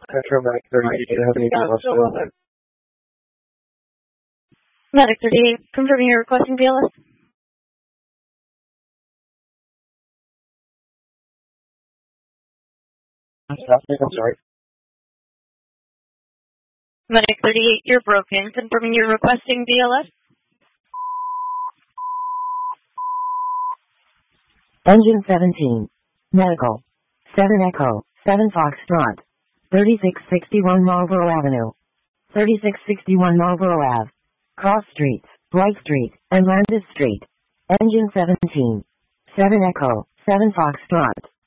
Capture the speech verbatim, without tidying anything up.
Central Medic thirty-eight, do you have any details on that? Medic thirty-eight, confirming you're requesting B L S. I'm sorry. Medic thirty-eight, you're broken, confirming you're requesting B L S. Engine seventeen. Medical. seven Echo, seven Foxtrot. thirty-six sixty-one Marlboro Avenue. thirty-six sixty-one Marlboro Ave. Cross Streets, Bright Street, and Landis Street. Engine seventeen. seven Echo, seven Foxtrot.